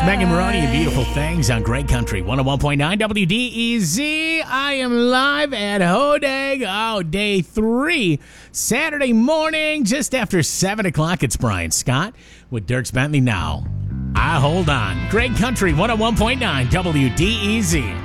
Megan Maroney and Beautiful Things on Great Country 101.9 WDEZ. I am live at Hodag, day 3, Saturday morning, just after 7 o'clock. It's Brian Scott with Dierks Bentley now. I hold on. Great Country 101.9 WDEZ.